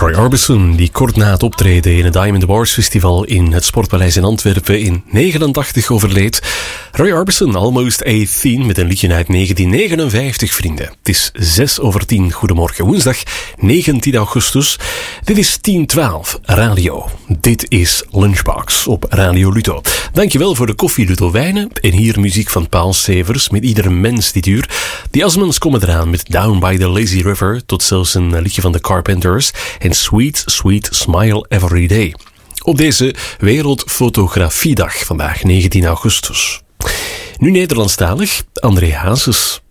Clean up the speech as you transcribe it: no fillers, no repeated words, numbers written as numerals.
Roy Orbison, die kort na het optreden in het Diamond Awards Festival in het Sportpaleis in Antwerpen in 89 overleed. Roy Orbison, Almost 18, met een liedje uit 1959, vrienden. Het is 6:10, goedemorgen, woensdag 19 augustus. Dit is 1012 Radio. Dit is Lunchbox op Radio Luto. Dankjewel voor de koffie, Luto Wijnen. En hier muziek van Paul Severs, met iedere mens dit uur. The Osmonds komen eraan met Down by the Lazy River, tot zelfs een liedje van de Carpenters. En Sweet, Sweet Smile Every Day. Op deze Wereldfotografiedag, vandaag 19 augustus. Nu Nederlandstalig, André Hazes.